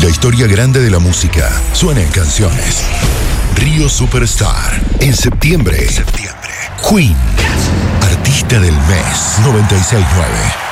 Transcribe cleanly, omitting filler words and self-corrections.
La historia grande de la música suena en canciones. Río Superstar. En septiembre. Queen. Artista del mes 96.9.